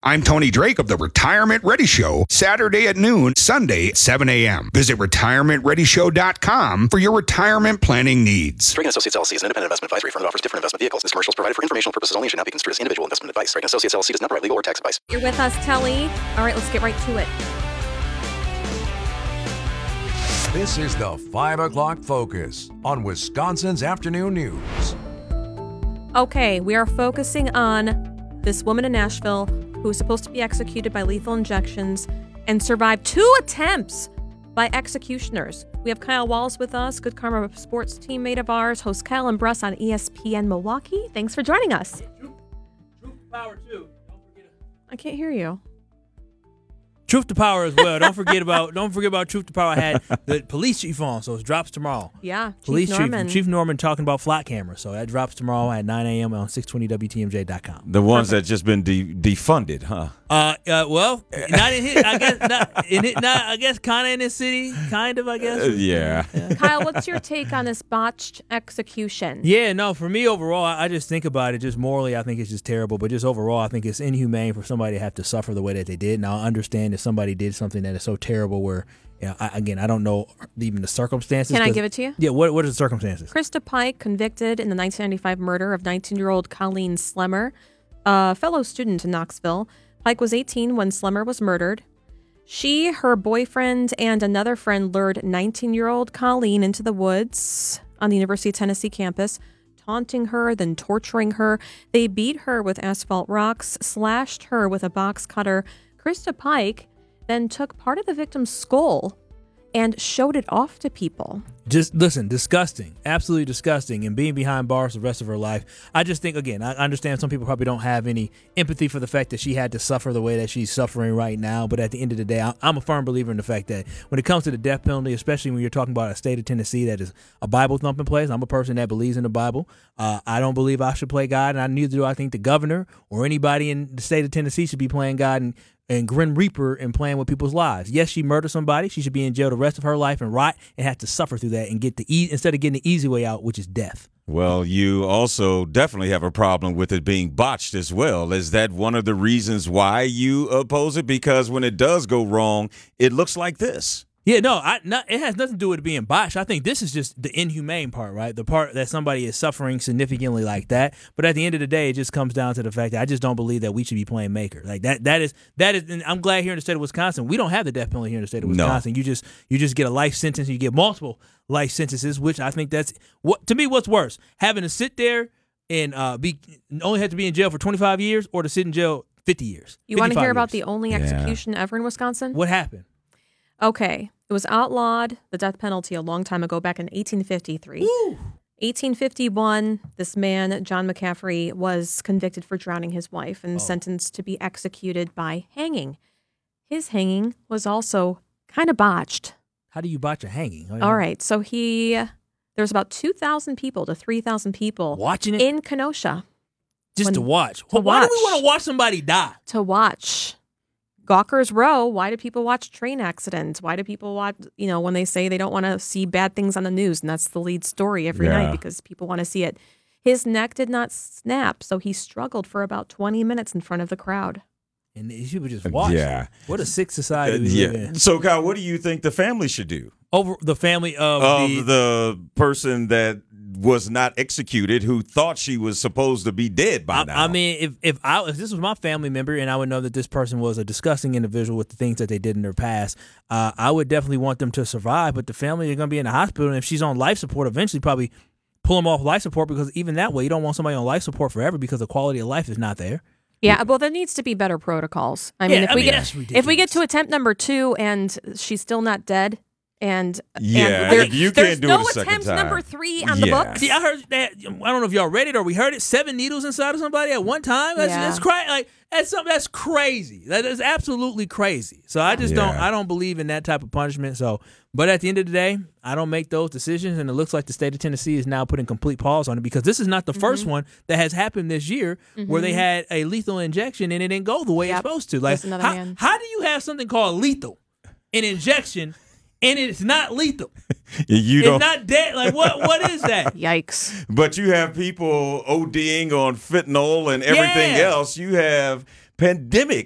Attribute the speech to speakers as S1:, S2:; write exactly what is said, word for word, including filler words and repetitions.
S1: I'm Tony Drake of the Retirement Ready Show, Saturday at noon, Sunday at seven a.m. Visit retirement ready show dot com for your retirement planning needs.
S2: Reagan Associates L L C is an independent investment advisory firm that offers different investment vehicles. This commercial is provided for informational purposes only and should not be construed as individual investment advice. Reagan Associates L L C does not provide legal or tax advice.
S3: You're with us, Telly. All right, let's get right to it.
S4: This is the five o'clock Focus on Wisconsin's Afternoon News.
S3: Okay, we are focusing on this woman in Nashville who was supposed to be executed by lethal injections and survived two attempts by executioners. We have Kyle Walls with us, Good Karma Sports teammate of ours, host Kyle and Bruss on E S P N Milwaukee. Thanks for joining us.
S5: Truth, truth to power, too. Don't forget it.
S3: I can't hear you.
S5: Truth to power as well. Don't forget about don't forget about Truth to Power. I had the police chief on, so it drops tomorrow.
S3: Yeah, Chief
S5: police
S3: Norman.
S5: chief Chief Norman talking about flat cameras. So that drops tomorrow at nine a.m. on six twenty W T M J dot com.
S6: The ones Perfect. that just been de- defunded, huh?
S5: Uh, uh, well, not in his. I guess not in it. Not. I guess kind of in his city. Kind of. I guess.
S6: Uh, yeah.
S5: yeah.
S3: Kyle, what's your take on this botched execution?
S5: Yeah. No. For me, overall, I, I just think about it. Just morally, I think it's just terrible. But just overall, I think it's inhumane for somebody to have to suffer the way that they did. Now, I understand if somebody did something that is so terrible where, you know, I, again, I don't know even the circumstances.
S3: Can I give it to you?
S5: Yeah, what what are the circumstances?
S3: Krista Pike, convicted in the nineteen ninety-five murder of nineteen-year-old Colleen Slemmer, a fellow student in Knoxville. Pike was eighteen when Slemmer was murdered. She, her boyfriend, and another friend lured nineteen-year-old Colleen into the woods on the University of Tennessee campus, taunting her, then torturing her. They beat her with asphalt rocks, slashed her with a box cutter. Krista Pike then took part of the victim's skull and showed it off to people.
S5: Just listen, disgusting, absolutely disgusting, and being behind bars the rest of her life. I just think, again, I understand some people probably don't have any empathy for the fact that she had to suffer the way that she's suffering right now, but at the end of the day, I'm a firm believer in the fact that when it comes to the death penalty, especially when you're talking about a state of Tennessee that is a Bible-thumping place, I'm a person that believes in the Bible. Uh, I don't believe I should play God, and I neither do I think the governor or anybody in the state of Tennessee should be playing God and and Grim Reaper and playing with people's lives. Yes, she murdered somebody. She should be in jail the rest of her life and rot and have to suffer through that and get the e- instead of getting the easy way out, which is death.
S6: Well, you also definitely have a problem with it being botched as well. Is that one of the reasons why you oppose it? Because when it does go wrong, it looks like this.
S5: Yeah, no, I, not, it has nothing to do with it being botched. I think this is just the inhumane part, right? The part that somebody is suffering significantly like that. But at the end of the day, it just comes down to the fact that I just don't believe that we should be playing maker. Like that, that is, that is. And I'm glad here in the state of Wisconsin, we don't have the death penalty here in the state of Wisconsin. No. You just, you just get a life sentence. You get multiple life sentences, which I think that's what to me. What's worse, having to sit there and uh, be only have to be in jail for twenty-five years, or to sit in jail fifty years.
S3: You want to hear
S5: years.
S3: about the only execution yeah. ever in Wisconsin?
S5: What happened?
S3: Okay. It was outlawed, the death penalty, a long time ago, back in eighteen fifty-three. Ooh. eighteen fifty-one, this man, John McCaffrey, was convicted for drowning his wife and oh. sentenced to be executed by hanging. His hanging was also kind of botched.
S5: How do you botch a hanging?
S3: All know? right. So he, there was about two thousand people to three thousand people
S5: watching it
S3: in Kenosha.
S5: Just
S3: when,
S5: to watch.
S3: To
S5: Why
S3: watch.
S5: do we want to watch somebody die?
S3: To watch. Gawker's Row, why do people watch train accidents? Why do people watch, you know, when they say they don't want to see bad things on the news, and that's the lead story every yeah. night because people want to see it. His neck did not snap, so he struggled for about twenty minutes in front of the crowd.
S5: And these people just watch.
S6: Yeah.
S5: What a sick society we
S6: uh, yeah.
S5: live in.
S6: So, Kyle, what do you think the family should do?
S5: Over the family of,
S6: of
S5: the,
S6: the person that was not executed, who thought she was supposed to be dead by
S5: I,
S6: now.
S5: I mean, if if I if this was my family member and I would know that this person was a disgusting individual with the things that they did in their past, uh, I would definitely want them to survive. But the family are going to be in the hospital, and if she's on life support, eventually probably pull them off life support, because even that way, you don't want somebody on life support forever because the quality of life is not there.
S3: Yeah, well, there needs to be better protocols. I mean,
S5: yeah,
S3: if
S5: I
S3: we
S5: mean,
S3: get if we get to attempt number two and she's still not dead. And
S6: yeah,
S3: and there,
S6: you
S3: there's
S6: can't do
S3: no
S6: it a second
S3: attempt
S6: time.
S3: number three on
S6: yeah.
S3: the books.
S5: See, I heard that. I don't know if y'all read it or we heard it. Seven needles inside of somebody at one time. That's,
S3: yeah.
S5: that's crazy. Like that's something that's crazy. That is absolutely crazy. So I just
S6: yeah.
S5: don't. I don't believe in that type of punishment. So, but at the end of the day, I don't make those decisions, and it looks like the state of Tennessee is now putting complete pause on it, because this is not the mm-hmm. first one that has happened this year mm-hmm. where they had a lethal injection and it didn't go the way
S3: yep.
S5: it's supposed to. Like, how, how do you have something called lethal, an injection? And it's not lethal.
S6: You
S5: it's
S6: don't,
S5: not dead. Like, what? What is that?
S3: Yikes.
S6: But you have people ODing on fentanyl and everything
S5: yeah.
S6: else. You have pandemic